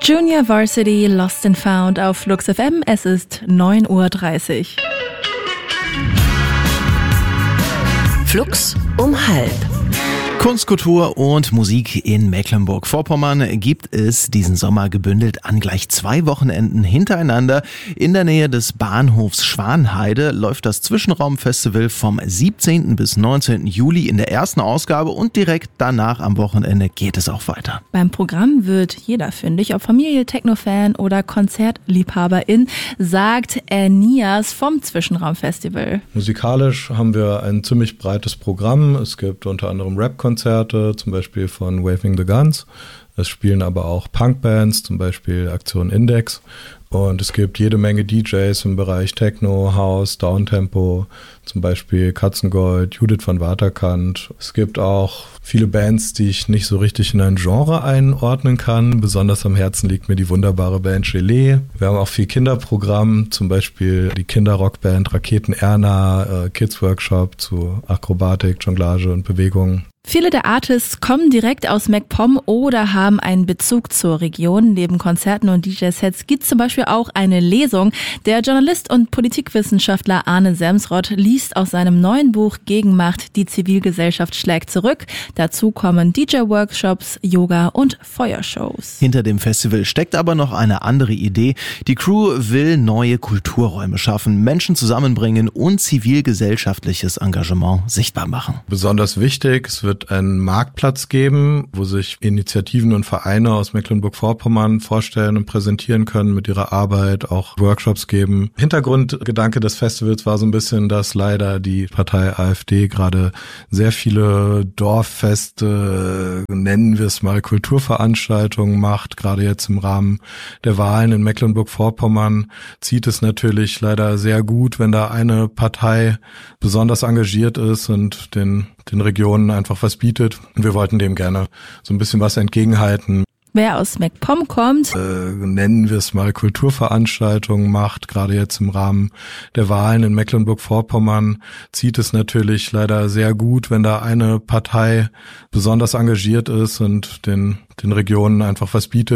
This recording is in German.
Junior Varsity Lost and Found auf Flux FM. Es ist 9:30 Uhr. Flux um 12:30. Kunst, Kultur und Musik in Mecklenburg-Vorpommern gibt es diesen Sommer gebündelt an gleich 2 Wochenenden hintereinander. In der Nähe des Bahnhofs Schwanheide läuft das Zwischenraumfestival vom 17. bis 19. Juli in der ersten Ausgabe und direkt danach am Wochenende geht es auch weiter. Beim Programm wird jeder fündig, ob Familie, Techno-Fan oder Konzertliebhaberin, sagt Enias vom Zwischenraumfestival. Musikalisch haben wir ein ziemlich breites Programm. Es gibt unter anderem Rap-Konzerte, zum Beispiel von Waving the Guns. Es spielen aber auch Punkbands, zum Beispiel Aktion Index. Und es gibt jede Menge DJs im Bereich Techno, House, Downtempo, zum Beispiel Katzengold, Judith van Waterkant. Es gibt auch viele Bands, die ich nicht so richtig in ein Genre einordnen kann. Besonders am Herzen liegt mir die wunderbare Band Gelee. Wir haben auch viel Kinderprogramm, zum Beispiel die Kinderrockband Raketen Erna, Kids Workshop zu Akrobatik, Jonglage und Bewegung. Viele der Artists kommen direkt aus MacPom oder haben einen Bezug zur Region. Neben Konzerten und DJ-Sets gibt es zum Beispiel auch eine Lesung. Der Journalist und Politikwissenschaftler Arne Semsrott liest aus seinem neuen Buch Gegenmacht, die Zivilgesellschaft schlägt zurück. Dazu kommen DJ-Workshops, Yoga und Feuershows. Hinter dem Festival steckt aber noch eine andere Idee. Die Crew will neue Kulturräume schaffen, Menschen zusammenbringen und zivilgesellschaftliches Engagement sichtbar machen. Besonders wichtig, es wird einen Marktplatz geben, wo sich Initiativen und Vereine aus Mecklenburg-Vorpommern vorstellen und präsentieren können mit ihrer Arbeit, auch Workshops geben. Hintergrundgedanke des Festivals war so ein bisschen, dass leider die Partei AfD gerade sehr viele Dorffeste, nennen wir es mal Kulturveranstaltungen macht. Gerade jetzt im Rahmen der Wahlen in Mecklenburg-Vorpommern zieht es natürlich leider sehr gut, wenn da eine Partei besonders engagiert ist und den Regionen einfach was bietet. Und wir wollten dem gerne so ein bisschen was entgegenhalten. Wer aus MacPom kommt, nennen wir es mal Kulturveranstaltungen macht, gerade jetzt im Rahmen der Wahlen in Mecklenburg-Vorpommern zieht es natürlich leider sehr gut, wenn da eine Partei besonders engagiert ist und den Regionen einfach was bietet.